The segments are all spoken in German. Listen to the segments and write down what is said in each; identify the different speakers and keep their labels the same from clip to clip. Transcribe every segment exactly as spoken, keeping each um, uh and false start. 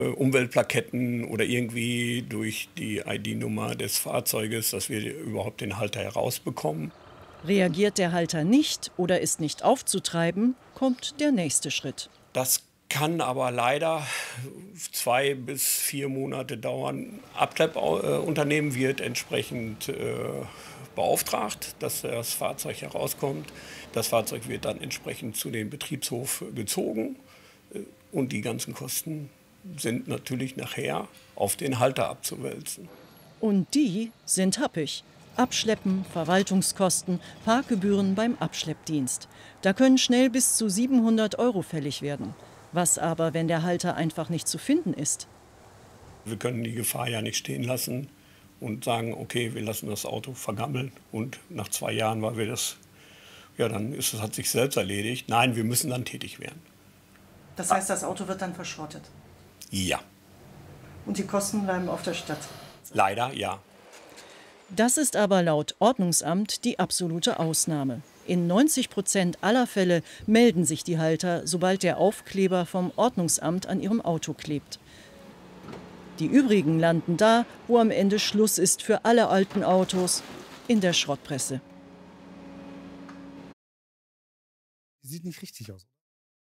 Speaker 1: Umweltplaketten oder irgendwie durch die I D-Nummer des Fahrzeuges, dass wir überhaupt den Halter herausbekommen.
Speaker 2: Reagiert der Halter nicht oder ist nicht aufzutreiben, kommt der nächste Schritt.
Speaker 1: Das kann aber leider zwei bis vier Monate dauern. Abschleppunternehmen wird entsprechend äh, beauftragt, dass das Fahrzeug herauskommt. Das Fahrzeug wird dann entsprechend zu dem Betriebshof gezogen und die ganzen Kosten sind natürlich nachher auf den Halter abzuwälzen.
Speaker 2: Und die sind happig. Abschleppen, Verwaltungskosten, Parkgebühren beim Abschleppdienst. Da können schnell bis zu siebenhundert Euro fällig werden. Was aber, wenn der Halter einfach nicht zu finden ist?
Speaker 1: Wir können die Gefahr ja nicht stehen lassen und sagen, okay, wir lassen das Auto vergammeln und nach zwei Jahren, weil wir das, ja, dann ist es, hat sich selbst erledigt. Nein, wir müssen dann tätig werden.
Speaker 3: Das heißt, das Auto wird dann verschrottet?
Speaker 1: Ja.
Speaker 3: Und die Kosten bleiben auf der Stadt?
Speaker 1: Leider, ja.
Speaker 2: Das ist aber laut Ordnungsamt die absolute Ausnahme. In neunzig Prozent aller Fälle melden sich die Halter, sobald der Aufkleber vom Ordnungsamt an ihrem Auto klebt. Die übrigen landen da, wo am Ende Schluss ist für alle alten Autos, in der Schrottpresse.
Speaker 4: Sieht nicht richtig aus.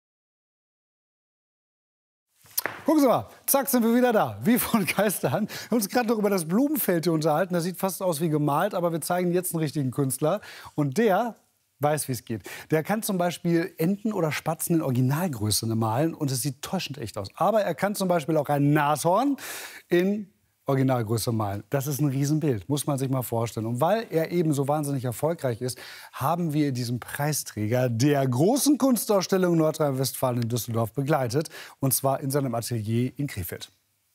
Speaker 4: Gucken Sie mal, zack, sind wir wieder da, wie von Geisterhand. Wir haben uns gerade noch über das Blumenfeld hier unterhalten. Das sieht fast aus wie gemalt, aber wir zeigen jetzt einen richtigen Künstler. Und der weiß, wie es geht. Der kann zum Beispiel Enten oder Spatzen in Originalgröße malen und es sieht täuschend echt aus. Aber er kann zum Beispiel auch ein Nashorn in Originalgröße malen. Das ist ein Riesenbild, muss man sich mal vorstellen. Und weil er eben so wahnsinnig erfolgreich ist, haben wir diesen Preisträger der großen Kunstausstellung Nordrhein-Westfalen in Düsseldorf begleitet. Und zwar in seinem Atelier in Krefeld.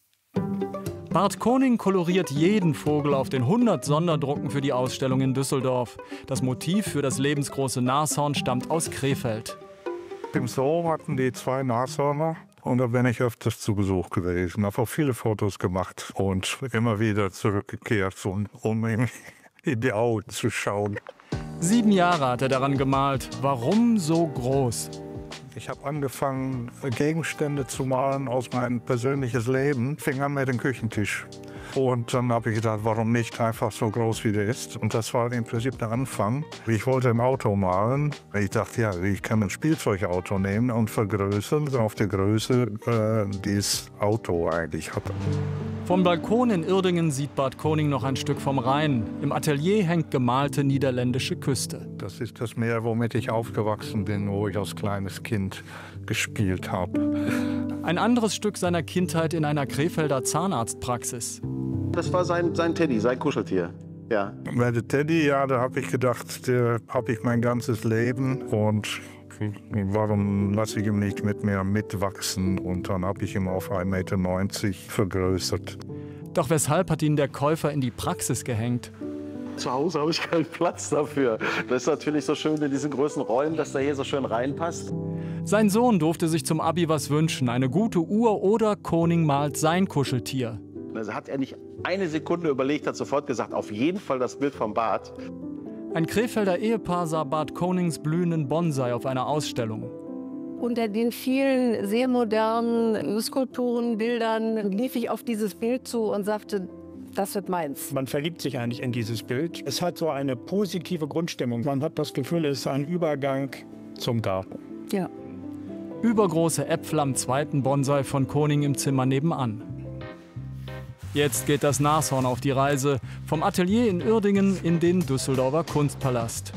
Speaker 5: Bart Koning koloriert jeden Vogel auf den hundert Sonderdrucken für die Ausstellung in Düsseldorf. Das Motiv für das lebensgroße Nashorn stammt aus Krefeld.
Speaker 6: Im Zoo hatten die zwei Nashörner. Und da bin ich öfters zu Besuch gewesen, habe auch viele Fotos gemacht und immer wieder zurückgekehrt, um, um ihm in die Augen zu schauen.
Speaker 5: Sieben Jahre hat er daran gemalt. Warum so groß?
Speaker 6: Ich habe angefangen, Gegenstände zu malen aus meinem persönlichen Leben. Fing an mit dem Küchentisch. Und dann habe ich gedacht, warum nicht einfach so groß wie der ist? Und das war im Prinzip der Anfang. Ich wollte ein Auto malen. Ich dachte, ja, ich kann ein Spielzeugauto nehmen und vergrößern auf der Größe, äh, die das Auto eigentlich hat.
Speaker 5: Vom Balkon in Uerdingen sieht Bart Koning noch ein Stück vom Rhein. Im Atelier hängt gemalte niederländische Küste.
Speaker 6: Das ist das Meer, womit ich aufgewachsen bin, wo ich als kleines Kind gespielt habe.
Speaker 5: Ein anderes Stück seiner Kindheit in einer Krefelder Zahnarztpraxis.
Speaker 7: Das war sein, sein Teddy, sein Kuscheltier. Ja.
Speaker 6: Bei der Teddy, ja, da habe ich gedacht, der habe ich mein ganzes Leben und warum lasse ich ihn nicht mit mir mitwachsen? Und dann habe ich ihn auf ein Meter neunzig vergrößert.
Speaker 5: Doch weshalb hat ihn der Käufer in die Praxis gehängt?
Speaker 7: Zu Hause habe ich keinen Platz dafür. Das ist natürlich so schön in diesen großen Räumen, dass der hier so schön reinpasst.
Speaker 5: Sein Sohn durfte sich zum Abi was wünschen, eine gute Uhr oder Koning malt sein Kuscheltier.
Speaker 7: Also hat er nicht eine Sekunde überlegt, hat sofort gesagt, auf jeden Fall das Bild vom Bart.
Speaker 5: Ein Krefelder Ehepaar sah Bart Konings blühenden Bonsai auf einer Ausstellung.
Speaker 8: Unter den vielen sehr modernen Skulpturen, Bildern lief ich auf dieses Bild zu und sagte, das wird meins.
Speaker 9: Man verliebt sich eigentlich in dieses Bild. Es hat so eine positive Grundstimmung. Man hat das Gefühl, es ist ein Übergang zum Garten.
Speaker 8: Ja.
Speaker 5: Übergroße Äpfel am zweiten Bonsai von Koning im Zimmer nebenan. Jetzt geht das Nashorn auf die Reise, vom Atelier in Uerdingen in den Düsseldorfer Kunstpalast.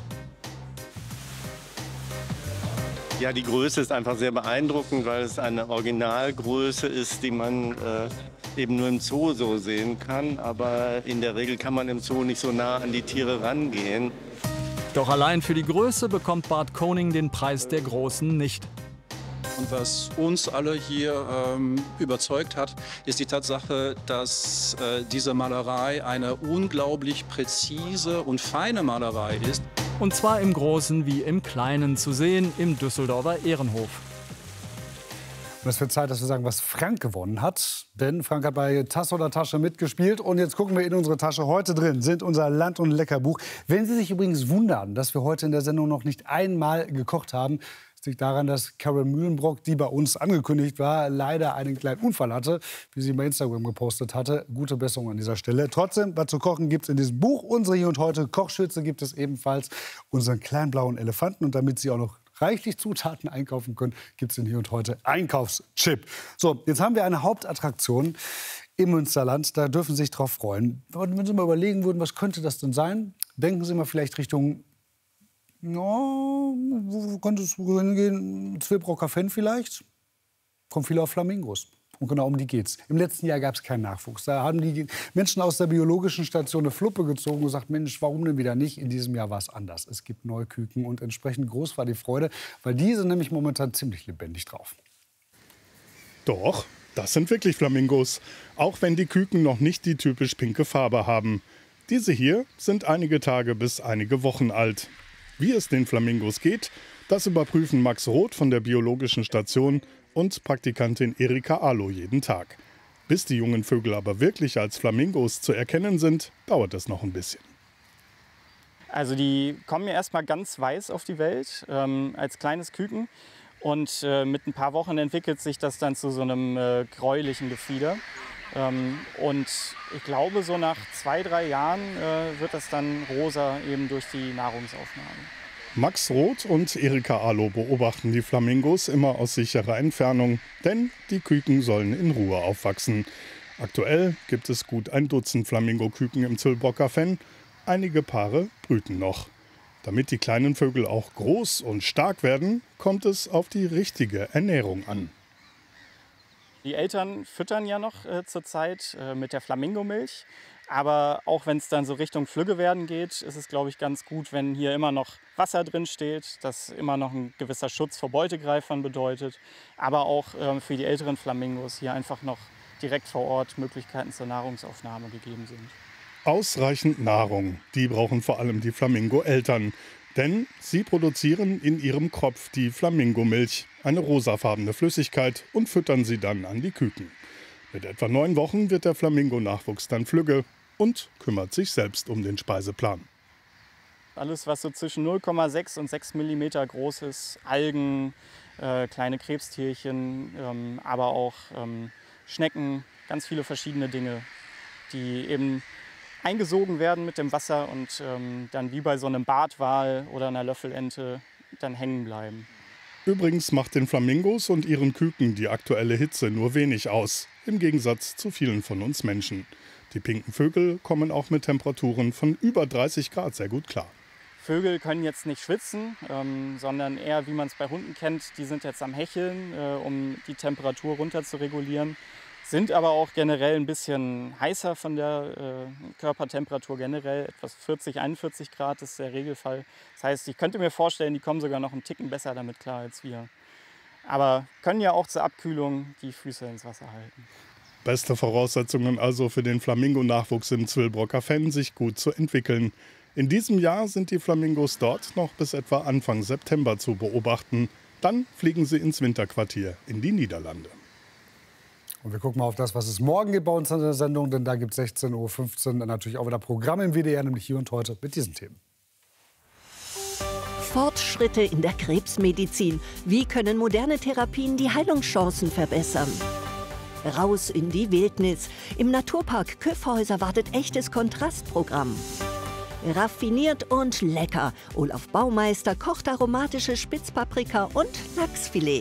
Speaker 7: Ja, die Größe ist einfach sehr beeindruckend, weil es eine Originalgröße ist, die man äh, eben nur im Zoo so sehen kann. Aber in der Regel kann man im Zoo nicht so nah an die Tiere rangehen.
Speaker 5: Doch allein für die Größe bekommt Bart Koning den Preis der Großen nicht.
Speaker 10: Und was uns alle hier ähm, überzeugt hat, ist die Tatsache, dass äh, diese Malerei eine unglaublich präzise und feine Malerei ist.
Speaker 5: Und zwar im Großen wie im Kleinen zu sehen im Düsseldorfer Ehrenhof.
Speaker 4: Und es wird Zeit, dass wir sagen, was Frank gewonnen hat. Denn Frank hat bei Tasse oder Tasche mitgespielt. Und jetzt gucken wir in unsere Tasche. Heute drin sind unser Land- und Leckerbuch. Wenn Sie sich übrigens wundern, dass wir heute in der Sendung noch nicht einmal gekocht haben, Das liegt daran, dass Carol Mühlenbrock, die bei uns angekündigt war, leider einen kleinen Unfall hatte, wie sie bei Instagram gepostet hatte. Gute Besserung an dieser Stelle. Trotzdem, was zu kochen gibt es in diesem Buch. Unsere Hier und Heute Kochschürze gibt es ebenfalls. Unseren kleinen blauen Elefanten. Und damit Sie auch noch reichlich Zutaten einkaufen können, gibt es den Hier und Heute Einkaufschip. So, jetzt haben wir eine Hauptattraktion im Münsterland. Da dürfen Sie sich drauf freuen. Wenn Sie mal überlegen würden, was könnte das denn sein? Denken Sie mal vielleicht Richtung, ja, wo könnte es hingehen? Zwillbrocker Fenn vielleicht? Kommen viele auf Flamingos. Und genau um die geht's. Im letzten Jahr gab es keinen Nachwuchs. Da haben die Menschen aus der biologischen Station eine Fluppe gezogen und gesagt, Mensch, warum denn wieder nicht? In diesem Jahr war es anders. Es gibt Neuküken und entsprechend groß war die Freude, weil die sind nämlich momentan ziemlich lebendig drauf.
Speaker 11: Doch, das sind wirklich Flamingos, auch wenn die Küken noch nicht die typisch pinke Farbe haben. Diese hier sind einige Tage bis einige Wochen alt. Wie es den Flamingos geht, das überprüfen Max Roth von der biologischen Station und Praktikantin Erika Alo jeden Tag. Bis die jungen Vögel aber wirklich als Flamingos zu erkennen sind, dauert es noch ein bisschen.
Speaker 12: Also die kommen ja erstmal ganz weiß auf die Welt, ähm, als kleines Küken. Und äh, mit ein paar Wochen entwickelt sich das dann zu so einem äh, gräulichen Gefieder. Ähm, und ich glaube, so nach zwei, drei Jahren äh, wird das dann rosa eben durch die Nahrungsaufnahme.
Speaker 11: Max Roth und Erika Alo beobachten die Flamingos immer aus sicherer Entfernung, denn die Küken sollen in Ruhe aufwachsen. Aktuell gibt es gut ein Dutzend Flamingoküken im Zwillbrocker Fenn. Einige Paare brüten noch. Damit die kleinen Vögel auch groß und stark werden, kommt es auf die richtige Ernährung an.
Speaker 12: Die Eltern füttern ja noch äh, zurzeit äh, mit der Flamingomilch. Aber auch wenn es dann so Richtung Flügge werden geht, ist es, glaube ich, ganz gut, wenn hier immer noch Wasser drin steht, das immer noch ein gewisser Schutz vor Beutegreifern bedeutet. Aber auch äh, für die älteren Flamingos hier einfach noch direkt vor Ort Möglichkeiten zur Nahrungsaufnahme gegeben sind.
Speaker 11: Ausreichend Nahrung, die brauchen vor allem die Flamingo-Eltern. Denn sie produzieren in ihrem Kropf die Flamingomilch, eine rosafarbene Flüssigkeit, und füttern sie dann an die Küken. Mit etwa neun Wochen wird der Flamingo-Nachwuchs dann flügge und kümmert sich selbst um den Speiseplan.
Speaker 12: Alles, was so zwischen null Komma sechs und sechs Millimeter groß ist, Algen, äh, kleine Krebstierchen, ähm, aber auch ähm, Schnecken, ganz viele verschiedene Dinge, die eben eingesogen werden mit dem Wasser und ähm, dann wie bei so einem Bartwal oder einer Löffelente dann hängen bleiben.
Speaker 11: Übrigens macht den Flamingos und ihren Küken die aktuelle Hitze nur wenig aus, im Gegensatz zu vielen von uns Menschen. Die pinken Vögel kommen auch mit Temperaturen von über dreißig Grad sehr gut klar.
Speaker 12: Vögel können jetzt nicht schwitzen, ähm, sondern eher, wie man es bei Hunden kennt, die sind jetzt am Hecheln, äh, um die Temperatur runter zu regulieren. Sind aber auch generell ein bisschen heißer von der äh, Körpertemperatur generell. Etwas vierzig, einundvierzig Grad ist der Regelfall. Das heißt, ich könnte mir vorstellen, die kommen sogar noch einen Ticken besser damit klar als wir. Aber können ja auch zur Abkühlung die Füße ins Wasser halten.
Speaker 11: Beste Voraussetzungen also für den Flamingo-Nachwuchs im Zwillbrocker Fenn, sich gut zu entwickeln. In diesem Jahr sind die Flamingos dort noch bis etwa Anfang September zu beobachten. Dann fliegen sie ins Winterquartier in die Niederlande.
Speaker 4: Und wir gucken mal auf das, was es morgen gibt bei uns in der Sendung. Denn da gibt es sechzehn Uhr fünfzehn dann natürlich auch wieder Programm im W D R, nämlich Hier und Heute mit diesen Themen.
Speaker 13: Fortschritte in der Krebsmedizin. Wie können moderne Therapien die Heilungschancen verbessern? Raus in die Wildnis. Im Naturpark Kyffhäuser wartet echtes Kontrastprogramm. Raffiniert und lecker. Olaf Baumeister kocht aromatische Spitzpaprika und Lachsfilet.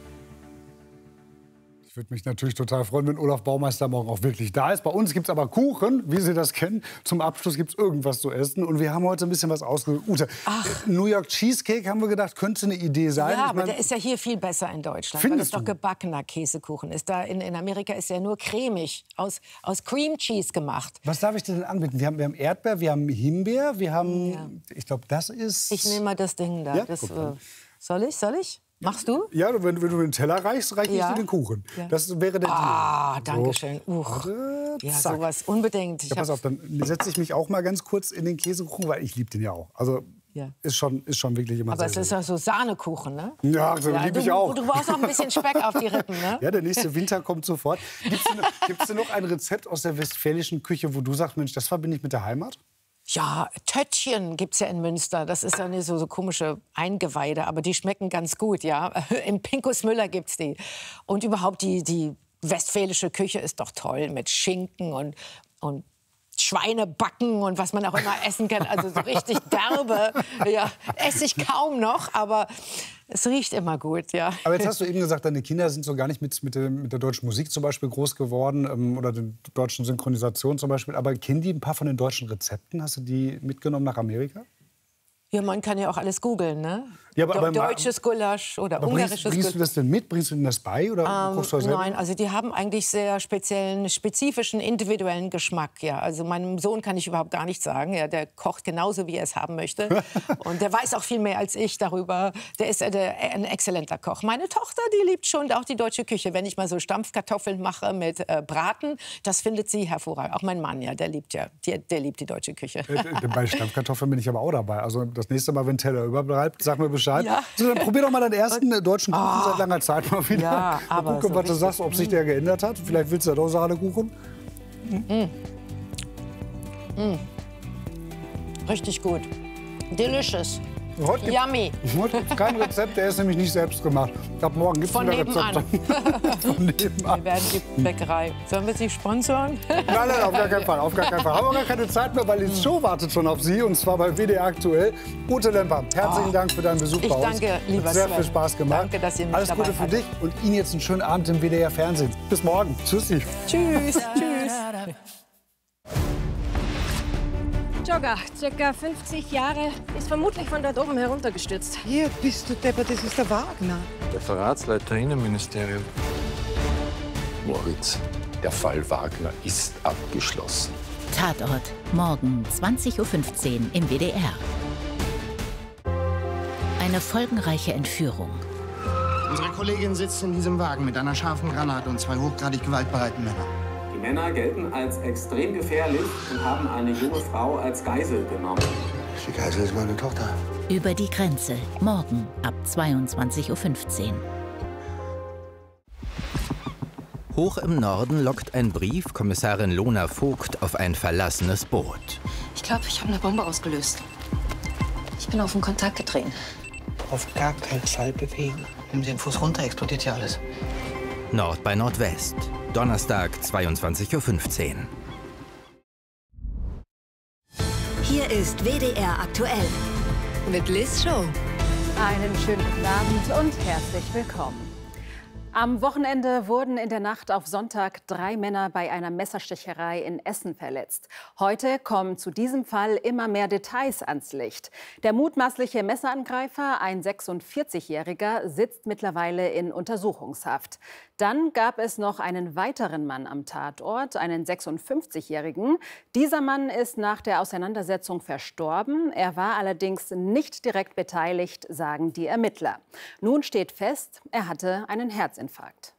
Speaker 4: Ich würde mich natürlich total freuen, wenn Olaf Baumeister morgen auch wirklich da ist. Bei uns gibt es aber Kuchen, wie Sie das kennen. Zum Abschluss gibt es irgendwas zu essen. Und wir haben heute ein bisschen was ausgesucht. Ute, New York Cheesecake, haben wir gedacht, könnte eine Idee sein.
Speaker 8: Ja,
Speaker 4: ich
Speaker 8: aber
Speaker 4: mein,
Speaker 8: der ist ja hier viel besser in Deutschland. Weil es doch gebackener Käsekuchen ist. Da in, in Amerika ist er nur cremig, aus, aus Cream Cheese gemacht.
Speaker 4: Was darf ich dir denn anbieten? Wir haben, wir haben Erdbeer, wir haben Himbeer, wir haben, ja. ich glaube, das ist...
Speaker 8: Ich nehme mal das Ding da.
Speaker 4: Ja,
Speaker 8: das, äh, soll ich, soll ich? Machst du?
Speaker 4: Ja, wenn, wenn du den Teller reichst, reiche
Speaker 8: ja.
Speaker 4: ich dir den Kuchen. Ja. Das wäre der Deal.
Speaker 8: Ah, danke schön. Uch. Ja,
Speaker 4: zack.
Speaker 8: sowas unbedingt.
Speaker 4: Ja, pass auf, dann setze ich mich auch mal ganz kurz in den Käsekuchen, weil ich liebe den ja auch. Also ja. ist, schon, ist schon wirklich immer
Speaker 8: Aber
Speaker 4: sehr,
Speaker 8: es ist ja so Sahnekuchen, ne?
Speaker 4: Ja, so
Speaker 8: ja,
Speaker 4: liebe ich
Speaker 8: du,
Speaker 4: auch.
Speaker 8: Du brauchst auch ein bisschen Speck auf die Rippen, ne?
Speaker 4: Ja, der nächste Winter kommt sofort. Gibt es denn noch ein Rezept aus der westfälischen Küche, wo du sagst, Mensch, das verbinde ich mit der Heimat?
Speaker 14: Ja, Töttchen gibt es ja in Münster. Das ist eine so, so komische Eingeweide, aber die schmecken ganz gut, ja. Im Pinkus Müller gibt es die. Und überhaupt die, die westfälische Küche ist doch toll mit Schinken und, und Schweinebacken und was man auch immer essen kann. Also so richtig derbe, ja, esse ich kaum noch, aber es riecht immer gut, ja.
Speaker 4: Aber jetzt hast du eben gesagt, deine Kinder sind so gar nicht mit, mit, der, mit der deutschen Musik zum Beispiel groß geworden ähm, oder der deutschen Synchronisation zum Beispiel. Aber kennen die ein paar von den deutschen Rezepten? Hast du die mitgenommen nach Amerika?
Speaker 14: Ja, man kann ja auch alles googeln, ne?
Speaker 4: Ja, aber, aber
Speaker 14: deutsches Gulasch oder
Speaker 4: aber
Speaker 14: ungarisches
Speaker 4: bringst, bringst du das denn mit? Bringst du denn das bei oder
Speaker 14: ähm,
Speaker 4: kochst du das selber?
Speaker 14: Nein, also die haben eigentlich sehr speziellen, spezifischen, individuellen Geschmack. Ja, also meinem Sohn kann ich überhaupt gar nichts sagen. Ja, der kocht genauso, wie er es haben möchte. Und der weiß auch viel mehr als ich darüber. Der ist äh, der, ein exzellenter Koch. Meine Tochter, die liebt schon auch die deutsche Küche. Wenn ich mal so Stampfkartoffeln mache mit äh, Braten, das findet sie hervorragend. Auch mein Mann, ja, der liebt ja, der, der liebt die deutsche Küche.
Speaker 4: Äh, bei Stampfkartoffeln bin ich aber auch dabei. Also das nächste Mal, wenn Teller überbleibt, sag mir Bescheid.
Speaker 14: Ja.
Speaker 4: So, dann probier doch mal deinen ersten äh, deutschen Kuchen oh. seit langer Zeit mal wieder.
Speaker 14: Ja, aber
Speaker 4: gucken,
Speaker 14: so
Speaker 4: was du sagst, ob sich der geändert hat. Vielleicht willst du ja doch Sahnekuchen.
Speaker 14: Mm. Mm. Richtig gut. Delicious.
Speaker 4: Heute gibt,
Speaker 14: Yummy.
Speaker 4: Heute gibt es kein Rezept, der ist nämlich nicht selbst gemacht. Ab morgen gibt es wieder Rezepte.
Speaker 14: Von nebenan. Wir werden die Bäckerei. Sollen wir sie sponsoren?
Speaker 4: Nein, nein, auf gar keinen Fall. Auf gar keinen Fall. Haben wir gar keine Zeit mehr, weil die Show wartet schon auf Sie. Und zwar bei W D R aktuell. Ute Lemper, herzlichen oh. Dank für deinen Besuch
Speaker 14: ich
Speaker 4: bei uns.
Speaker 14: Danke, lieber
Speaker 4: Hat sehr
Speaker 14: Sven.
Speaker 4: viel Spaß gemacht.
Speaker 14: Danke, dass ihr mich
Speaker 4: Alles
Speaker 14: dabei
Speaker 4: Gute für
Speaker 14: hattet.
Speaker 4: dich und Ihnen jetzt einen schönen Abend im W D R Fernsehen. Bis morgen. Tschüssi.
Speaker 14: Tschüss. Tschüss.
Speaker 15: Jogger, circa fünfzig Jahre, ist vermutlich von dort oben heruntergestürzt.
Speaker 16: Hier bist du deppert, das ist der Wagner.
Speaker 17: Referatsleiter Innenministerium. Moritz, der Fall Wagner ist abgeschlossen.
Speaker 18: Tatort, morgen zwanzig Uhr fünfzehn im W D R. Eine folgenreiche Entführung.
Speaker 19: Unsere Kollegin sitzt in diesem Wagen mit einer scharfen Granate und zwei hochgradig gewaltbereiten Männern.
Speaker 20: Die Männer gelten als extrem gefährlich und haben eine junge Frau als Geisel genommen.
Speaker 19: Die Geisel ist meine Tochter.
Speaker 18: Über die Grenze, morgen ab zweiundzwanzig Uhr fünfzehn.
Speaker 21: Hoch im Norden lockt ein Brief Kommissarin Lona Vogt auf ein verlassenes Boot.
Speaker 22: Ich glaube, ich habe eine Bombe ausgelöst. Ich bin auf den Kontakt getreten.
Speaker 19: Auf gar keinen Fall bewegen. Nehmen Sie den Fuß runter, explodiert ja alles.
Speaker 21: Nord bei Nordwest, Donnerstag, zweiundzwanzig Uhr fünfzehn.
Speaker 13: Hier ist W D R aktuell mit Liz Show.
Speaker 23: Einen schönen guten Abend und herzlich willkommen. Am Wochenende wurden in der Nacht auf Sonntag drei Männer bei einer Messerstecherei in Essen verletzt. Heute kommen zu diesem Fall immer mehr Details ans Licht. Der mutmaßliche Messerangreifer, ein sechsundvierzigjähriger, sitzt mittlerweile in Untersuchungshaft. Dann gab es noch einen weiteren Mann am Tatort, einen sechsundfünfzigjährigen. Dieser Mann ist nach der Auseinandersetzung verstorben. Er war allerdings nicht direkt beteiligt, sagen die Ermittler. Nun steht fest, er hatte einen Herzinfarkt.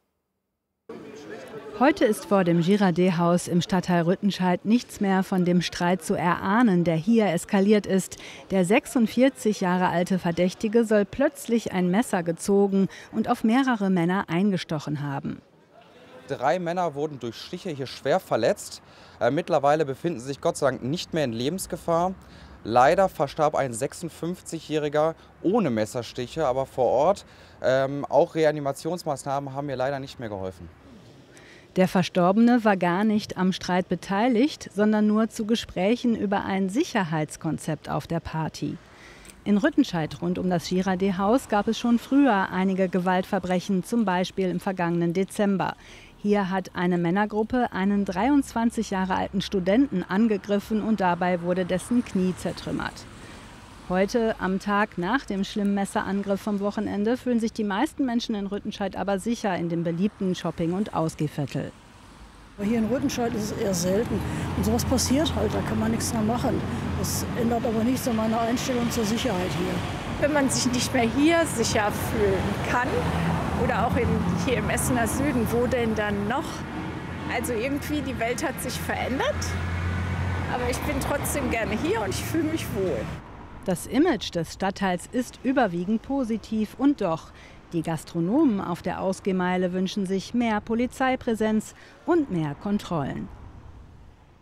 Speaker 24: Heute ist vor dem Girardet-Haus im Stadtteil Rüttenscheid nichts mehr von dem Streit zu erahnen, der hier eskaliert ist. Der sechsundvierzig Jahre alte Verdächtige soll plötzlich ein Messer gezogen und auf mehrere Männer eingestochen haben.
Speaker 25: Drei Männer wurden durch Stiche hier schwer verletzt. Äh, mittlerweile befinden sie sich Gott sei Dank nicht mehr in Lebensgefahr. Leider verstarb ein sechsundfünfzigjähriger ohne Messerstiche, aber vor Ort. Ähm, auch Reanimationsmaßnahmen haben mir leider nicht mehr geholfen.
Speaker 24: Der Verstorbene war gar nicht am Streit beteiligt, sondern nur zu Gesprächen über ein Sicherheitskonzept auf der Party. In Rüttenscheid rund um das Girardet-Haus gab es schon früher einige Gewaltverbrechen, zum Beispiel im vergangenen Dezember. Hier hat eine Männergruppe einen dreiundzwanzig Jahre alten Studenten angegriffen und dabei wurde dessen Knie zertrümmert. Heute, am Tag nach dem schlimmen Messerangriff vom Wochenende, fühlen sich die meisten Menschen in Rüttenscheid aber sicher in dem beliebten Shopping- und Ausgehviertel.
Speaker 26: Hier in Rüttenscheid ist es eher selten. Und sowas passiert halt, da kann man nichts mehr machen. Das ändert aber nichts an meiner Einstellung zur Sicherheit hier.
Speaker 27: Wenn man sich nicht mehr hier sicher fühlen kann oder auch in, hier im Essener Süden, wo denn dann noch? Also irgendwie, die Welt hat sich verändert, aber ich bin trotzdem gerne hier und ich fühle mich wohl.
Speaker 24: Das Image des Stadtteils ist überwiegend positiv und doch, die Gastronomen auf der Ausgehmeile wünschen sich mehr Polizeipräsenz und mehr Kontrollen.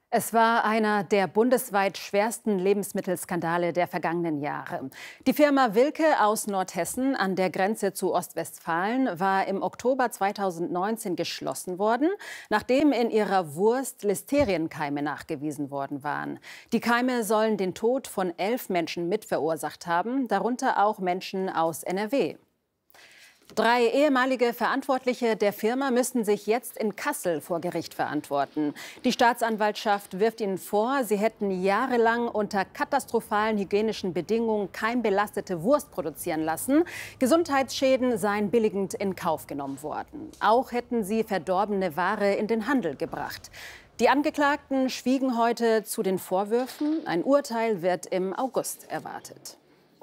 Speaker 23: Es war einer der bundesweit schwersten Lebensmittelskandale der vergangenen Jahre. Die Firma Wilke aus Nordhessen an der Grenze zu Ostwestfalen war im Oktober zweitausendneunzehn geschlossen worden, nachdem in ihrer Wurst Listerienkeime nachgewiesen worden waren. Die Keime sollen den Tod von elf Menschen mitverursacht haben, darunter auch Menschen aus N R W. Drei ehemalige Verantwortliche der Firma müssten sich jetzt in Kassel vor Gericht verantworten. Die Staatsanwaltschaft wirft ihnen vor, sie hätten jahrelang unter katastrophalen hygienischen Bedingungen keimbelastete Wurst produzieren lassen. Gesundheitsschäden seien billigend in Kauf genommen worden. Auch hätten sie verdorbene Ware in den Handel gebracht. Die Angeklagten schwiegen heute zu den Vorwürfen. Ein Urteil wird im August erwartet.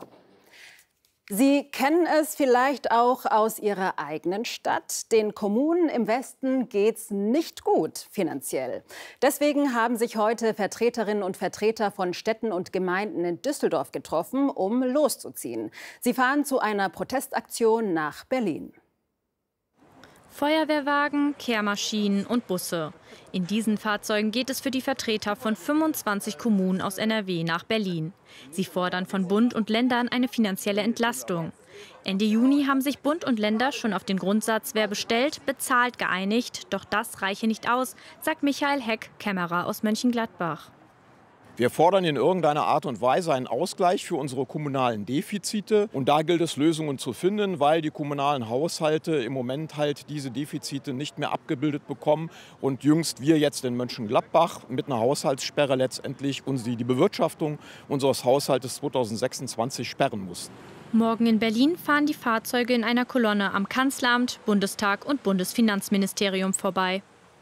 Speaker 23: Sie kennen es vielleicht auch aus Ihrer eigenen Stadt. Den Kommunen im Westen geht's nicht gut finanziell. Deswegen haben sich heute Vertreterinnen und Vertreter von Städten und Gemeinden in Düsseldorf getroffen, um loszuziehen. Sie fahren zu einer Protestaktion nach Berlin.
Speaker 1: Feuerwehrwagen, Kehrmaschinen und Busse. In diesen Fahrzeugen geht es für die Vertreter von fünfundzwanzig Kommunen aus N R W nach Berlin. Sie fordern von Bund und Ländern eine finanzielle Entlastung. Ende Juni haben sich Bund und Länder schon auf den Grundsatz wer bestellt, bezahlt geeinigt. Doch das reiche nicht aus, sagt Michael Heck, Kämmerer aus Mönchengladbach.
Speaker 2: Wir fordern in irgendeiner Art und Weise einen Ausgleich für unsere kommunalen Defizite. Und da gilt es, Lösungen zu finden, weil die kommunalen Haushalte im Moment halt diese Defizite nicht mehr abgebildet bekommen. Und jüngst wir jetzt in Mönchengladbach mit einer Haushaltssperre letztendlich uns die Bewirtschaftung unseres Haushaltes zweitausendsechsundzwanzig sperren mussten.
Speaker 1: Morgen in Berlin fahren die Fahrzeuge in einer Kolonne am Kanzleramt, Bundestag und Bundesfinanzministerium vorbei.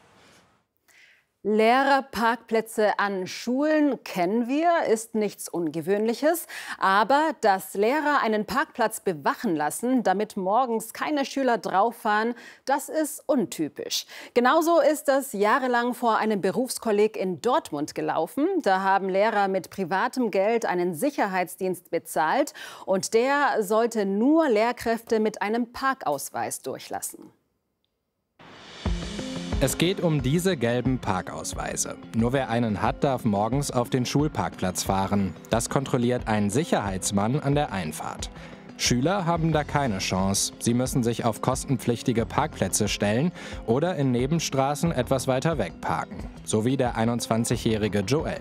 Speaker 23: Lehrerparkplätze an Schulen kennen wir, ist nichts Ungewöhnliches. Aber dass Lehrer einen Parkplatz bewachen lassen, damit morgens keine Schüler drauf fahren, das ist untypisch. Genauso ist das jahrelang vor einem Berufskolleg in Dortmund gelaufen. Da haben Lehrer mit privatem Geld einen Sicherheitsdienst bezahlt. Und der sollte nur Lehrkräfte mit einem Parkausweis durchlassen.
Speaker 21: Es geht um diese gelben Parkausweise. Nur wer einen hat, darf morgens auf den Schulparkplatz fahren. Das kontrolliert ein Sicherheitsmann an der Einfahrt. Schüler haben da keine Chance. Sie müssen sich auf kostenpflichtige Parkplätze stellen oder in Nebenstraßen etwas weiter weg parken. So wie der einundzwanzigjährige Joel.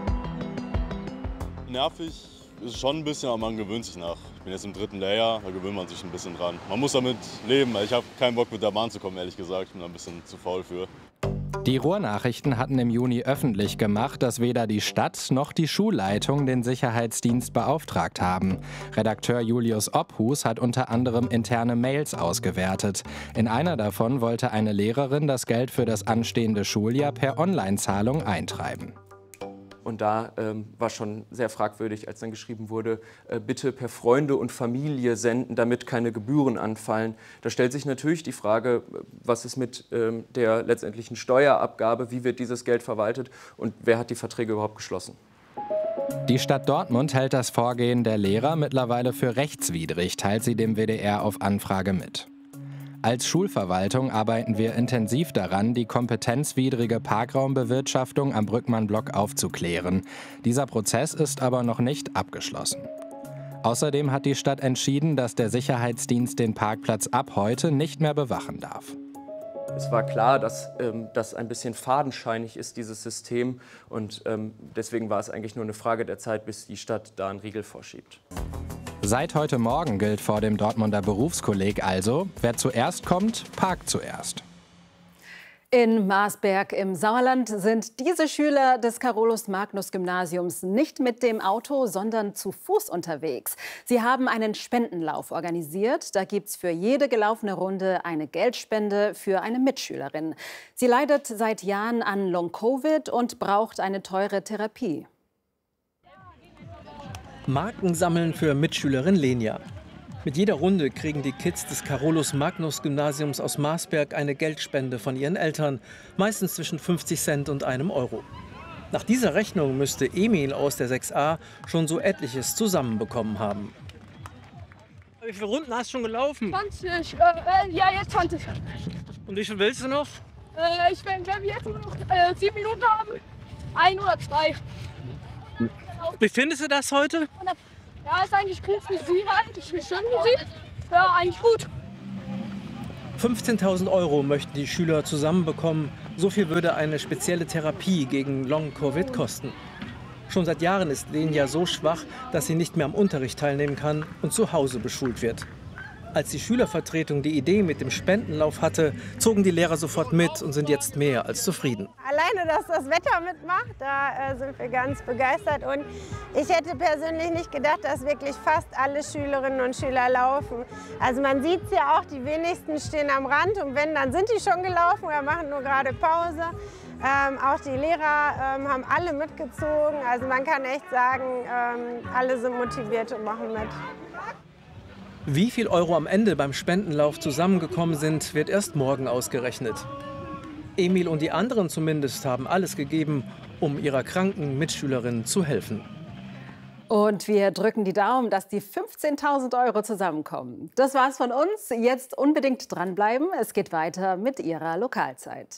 Speaker 3: Nervig ist schon ein bisschen, aber man gewöhnt sich nach. Ich bin jetzt im dritten Lehrjahr, da gewöhnt man sich ein bisschen dran. Man muss damit leben. Ich habe keinen Bock, mit der Bahn zu kommen, ehrlich gesagt. Ich bin da ein bisschen zu faul für.
Speaker 21: Die Ruhrnachrichten hatten im Juni öffentlich gemacht, dass weder die Stadt noch die Schulleitung den Sicherheitsdienst beauftragt haben. Redakteur Julius Obhus hat unter anderem interne Mails ausgewertet. In einer davon wollte eine Lehrerin das Geld für das anstehende Schuljahr per Online-Zahlung eintreiben.
Speaker 6: Und da ähm, war schon sehr fragwürdig, als dann geschrieben wurde, äh, bitte per Freunde und Familie senden, damit keine Gebühren anfallen. Da stellt sich natürlich die Frage, was ist mit ähm, der letztendlichen Steuerabgabe, wie wird dieses Geld verwaltet und wer hat die Verträge überhaupt geschlossen?
Speaker 21: Die Stadt Dortmund hält das Vorgehen der Lehrer mittlerweile für rechtswidrig, teilt sie dem W D R auf Anfrage mit. Als Schulverwaltung arbeiten wir intensiv daran, die kompetenzwidrige Parkraumbewirtschaftung am Brückmann-Block aufzuklären. Dieser Prozess ist aber noch nicht abgeschlossen. Außerdem hat die Stadt entschieden, dass der Sicherheitsdienst den Parkplatz ab heute nicht mehr bewachen darf.
Speaker 6: Es war klar, dass ähm, das ein bisschen fadenscheinig ist, dieses System. Und ähm, deswegen war es eigentlich nur eine Frage der Zeit, bis die Stadt da einen Riegel vorschiebt.
Speaker 21: Seit heute Morgen gilt vor dem Dortmunder Berufskolleg also, wer zuerst kommt, parkt zuerst.
Speaker 23: In Marsberg im Sauerland sind diese Schüler des Carolus-Magnus-Gymnasiums nicht mit dem Auto, sondern zu Fuß unterwegs. Sie haben einen Spendenlauf organisiert. Da gibt es für jede gelaufene Runde eine Geldspende für eine Mitschülerin. Sie leidet seit Jahren an Long-Covid und braucht eine teure Therapie.
Speaker 7: Marken sammeln für Mitschülerin Lenia. Mit jeder Runde kriegen die Kids des Carolus-Magnus-Gymnasiums aus Marsberg eine Geldspende von ihren Eltern, meistens zwischen fünfzig Cent und einem Euro. Nach dieser Rechnung müsste Emil aus der sechs a schon so etliches zusammenbekommen haben.
Speaker 9: Wie viele Runden hast du schon gelaufen?
Speaker 10: zwanzig, äh, ja jetzt zwanzig.
Speaker 9: Und wie viel willst du noch?
Speaker 10: Äh, ich will, wenn wir jetzt nur noch äh, sieben Minuten haben. Ein oder zwei.
Speaker 9: Wie findest du das heute?
Speaker 10: Ja, ist eigentlich gut für Sie halt. Ich bin schon für Sie. Ja, eigentlich gut.
Speaker 7: fünfzehntausend Euro möchten die Schüler zusammenbekommen. So viel würde eine spezielle Therapie gegen Long-Covid kosten. Schon seit Jahren ist Lenia so schwach, dass sie nicht mehr am Unterricht teilnehmen kann und zu Hause beschult wird. Als die Schülervertretung die Idee mit dem Spendenlauf hatte, zogen die Lehrer sofort mit und sind jetzt mehr als zufrieden.
Speaker 4: Alleine, dass das Wetter mitmacht, da äh, sind wir ganz begeistert. Und ich hätte persönlich nicht gedacht, dass wirklich fast alle Schülerinnen und Schüler laufen. Also man sieht es ja auch, die wenigsten stehen am Rand. Und wenn, dann sind die schon gelaufen oder machen nur gerade Pause. Ähm, auch die Lehrer ähm, haben alle mitgezogen. Also man kann echt sagen, ähm, alle sind motiviert und machen mit.
Speaker 7: Wie viel Euro am Ende beim Spendenlauf zusammengekommen sind, wird erst morgen ausgerechnet. Emil und die anderen zumindest haben alles gegeben, um ihrer kranken Mitschülerin zu helfen.
Speaker 23: Und wir drücken die Daumen, dass die fünfzehntausend Euro zusammenkommen. Das war's von uns. Jetzt unbedingt dranbleiben. Es geht weiter mit Ihrer Lokalzeit.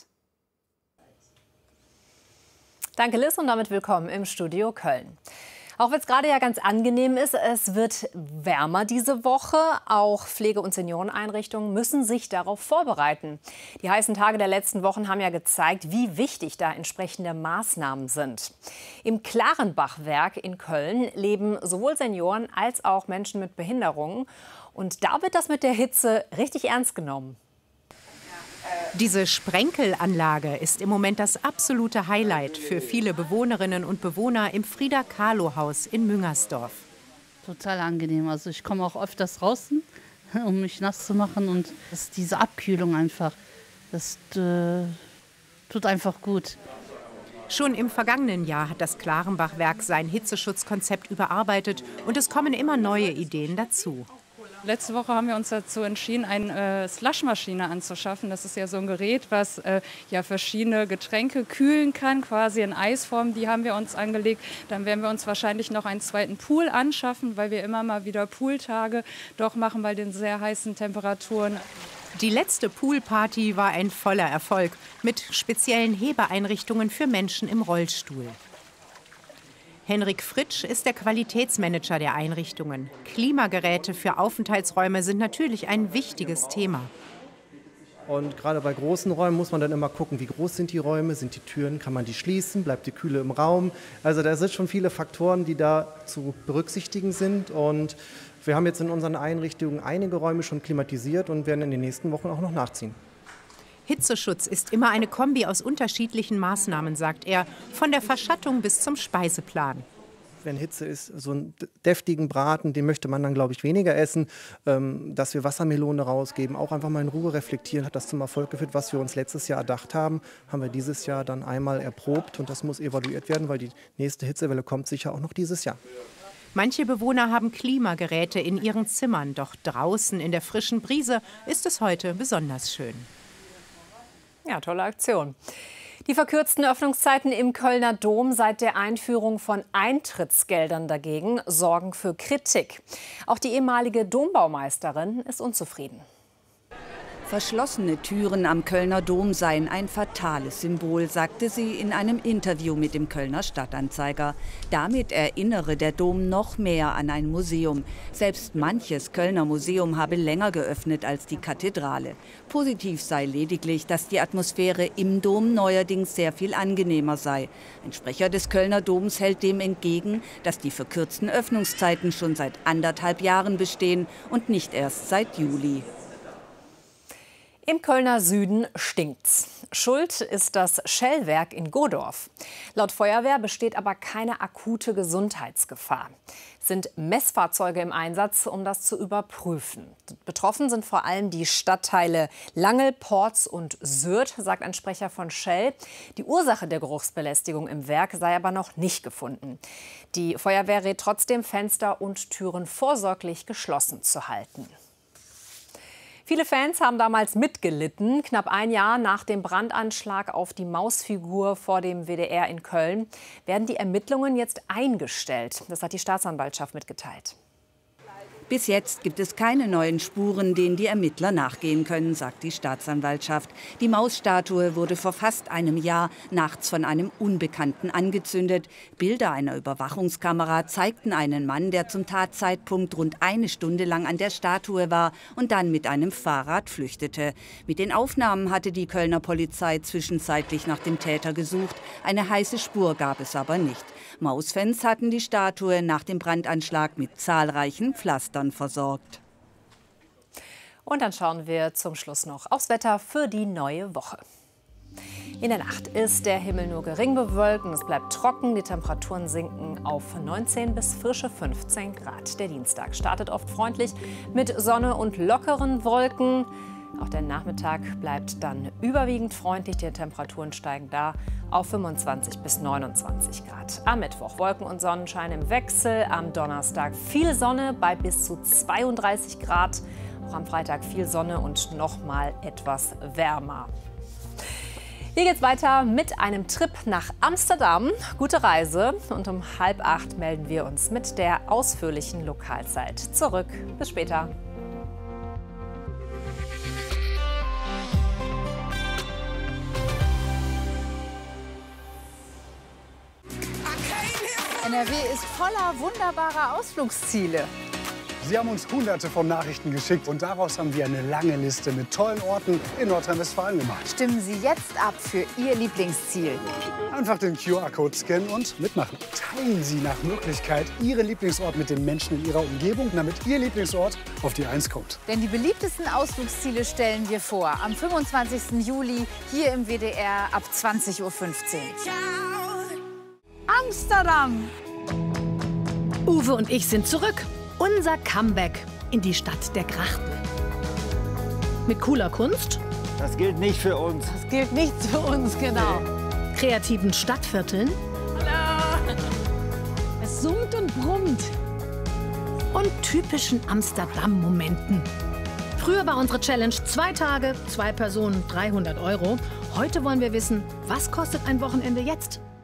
Speaker 5: Danke, Liz, und damit willkommen im Studio Köln. Auch wenn es gerade ja ganz angenehm ist, es wird wärmer diese Woche. Auch Pflege- und Senioreneinrichtungen müssen sich darauf vorbereiten. Die heißen Tage der letzten Wochen haben ja gezeigt, wie wichtig da entsprechende Maßnahmen sind. Im Klarenbachwerk in Köln leben sowohl Senioren als auch Menschen mit Behinderungen. Und da wird das mit der Hitze richtig ernst genommen.
Speaker 8: Diese Sprenkelanlage ist im Moment das absolute Highlight für viele Bewohnerinnen und Bewohner im Frida-Kahlo-Haus in Müngersdorf.
Speaker 11: Total angenehm. Also ich komme auch öfters draußen, um mich nass zu machen. Und das ist diese Abkühlung einfach, das äh, tut einfach gut.
Speaker 8: Schon im vergangenen Jahr hat das Klarenbachwerk sein Hitzeschutzkonzept überarbeitet und es kommen immer neue Ideen dazu.
Speaker 12: Letzte Woche haben wir uns dazu entschieden, eine äh, Slushmaschine anzuschaffen. Das ist ja so ein Gerät, was äh, ja verschiedene Getränke kühlen kann, quasi in Eisform. Die haben wir uns angelegt. Dann werden wir uns wahrscheinlich noch einen zweiten Pool anschaffen, weil wir immer mal wieder Pooltage doch machen bei den sehr heißen Temperaturen.
Speaker 8: Die letzte Poolparty war ein voller Erfolg mit speziellen Hebeeinrichtungen für Menschen im Rollstuhl. Henrik Fritsch ist der Qualitätsmanager der Einrichtungen. Klimageräte für Aufenthaltsräume sind natürlich ein wichtiges Thema.
Speaker 14: Und gerade bei großen Räumen muss man dann immer gucken, wie groß sind die Räume, sind die Türen, kann man die schließen, bleibt die Kühle im Raum. Also da sind schon viele Faktoren, die da zu berücksichtigen sind. Und wir haben jetzt in unseren Einrichtungen einige Räume schon klimatisiert und werden in den nächsten Wochen auch noch nachziehen.
Speaker 8: Hitzeschutz ist immer eine Kombi aus unterschiedlichen Maßnahmen, sagt er, von der Verschattung bis zum Speiseplan.
Speaker 14: Wenn Hitze ist, so einen deftigen Braten, den möchte man dann, glaube ich, weniger essen. Ähm, dass wir Wassermelone rausgeben, auch einfach mal in Ruhe reflektieren, hat das zum Erfolg geführt, was wir uns letztes Jahr erdacht haben, haben wir dieses Jahr dann einmal erprobt und das muss evaluiert werden, weil die nächste Hitzewelle kommt sicher auch noch dieses Jahr.
Speaker 8: Manche Bewohner haben Klimageräte in ihren Zimmern, doch draußen in der frischen Brise ist es heute besonders schön.
Speaker 5: Ja, tolle Aktion. Die verkürzten Öffnungszeiten im Kölner Dom seit der Einführung von Eintrittsgeldern dagegen sorgen für Kritik. Auch die ehemalige Dombaumeisterin ist unzufrieden.
Speaker 15: Verschlossene Türen am Kölner Dom seien ein fatales Symbol, sagte sie in einem Interview mit dem Kölner Stadtanzeiger. Damit erinnere der Dom noch mehr an ein Museum. Selbst manches Kölner Museum habe länger geöffnet als die Kathedrale. Positiv sei lediglich, dass die Atmosphäre im Dom neuerdings sehr viel angenehmer sei. Ein Sprecher des Kölner Doms hält dem entgegen, dass die verkürzten Öffnungszeiten schon seit anderthalb Jahren bestehen und nicht erst seit Juli.
Speaker 5: Im Kölner Süden stinkt's. Schuld ist das Shell-Werk in Godorf. Laut Feuerwehr besteht aber keine akute Gesundheitsgefahr. Es sind Messfahrzeuge im Einsatz, um das zu überprüfen. Betroffen sind vor allem die Stadtteile Langel, Porz und Sürth, sagt ein Sprecher von Shell. Die Ursache der Geruchsbelästigung im Werk sei aber noch nicht gefunden. Die Feuerwehr rät trotzdem, Fenster und Türen vorsorglich geschlossen zu halten. Viele Fans haben damals mitgelitten. Knapp ein Jahr nach dem Brandanschlag auf die Mausfigur vor dem W D R in Köln werden die Ermittlungen jetzt eingestellt. Das hat die Staatsanwaltschaft mitgeteilt.
Speaker 15: Bis jetzt gibt es keine neuen Spuren, denen die Ermittler nachgehen können, sagt die Staatsanwaltschaft. Die Mausstatue wurde vor fast einem Jahr nachts von einem Unbekannten angezündet. Bilder einer Überwachungskamera zeigten einen Mann, der zum Tatzeitpunkt rund eine Stunde lang an der Statue war und dann mit einem Fahrrad flüchtete. Mit den Aufnahmen hatte die Kölner Polizei zwischenzeitlich nach dem Täter gesucht. Eine heiße Spur gab es aber nicht. Mausfans hatten die Statue nach dem Brandanschlag mit zahlreichen Pflastern versorgt.
Speaker 5: Und dann schauen wir zum Schluss noch aufs Wetter für die neue Woche. In der Nacht ist der Himmel nur gering bewölkt und es bleibt trocken. Die Temperaturen sinken auf neunzehn bis frische fünfzehn Grad. Der Dienstag startet oft freundlich mit Sonne und lockeren Wolken. Auch der Nachmittag bleibt dann überwiegend freundlich. Die Temperaturen steigen da auf fünfundzwanzig bis neunundzwanzig Grad. Am Mittwoch Wolken und Sonnenschein im Wechsel. Am Donnerstag viel Sonne bei bis zu zweiunddreißig Grad. Auch am Freitag viel Sonne und noch mal etwas wärmer. Hier geht's weiter mit einem Trip nach Amsterdam. Gute Reise. Und um halb acht melden wir uns mit der ausführlichen Lokalzeit zurück. Bis später.
Speaker 13: N R W ist voller wunderbarer Ausflugsziele.
Speaker 16: Sie haben uns Hunderte von Nachrichten geschickt und daraus haben wir eine lange Liste mit tollen Orten in Nordrhein-Westfalen gemacht.
Speaker 13: Stimmen Sie jetzt ab für Ihr Lieblingsziel.
Speaker 16: Einfach den Q R-Code scannen und mitmachen. Teilen Sie nach Möglichkeit Ihren Lieblingsort mit den Menschen in Ihrer Umgebung, damit Ihr Lieblingsort auf die Eins kommt.
Speaker 13: Denn die beliebtesten Ausflugsziele stellen wir vor. Am fünfundzwanzigsten Juli hier im W D R ab zwanzig Uhr fünfzehn. Amsterdam!
Speaker 17: Uwe und ich sind zurück. Unser Comeback in die Stadt der Grachten. Mit cooler Kunst.
Speaker 18: Das gilt nicht für uns.
Speaker 13: Das gilt nicht für uns, genau.
Speaker 17: Kreativen Stadtvierteln.
Speaker 13: Hallo!
Speaker 17: Es summt und brummt. Und typischen Amsterdam-Momenten. Früher war unsere Challenge zwei Tage, zwei Personen, dreihundert Euro. Heute wollen wir wissen, was kostet ein Wochenende jetzt?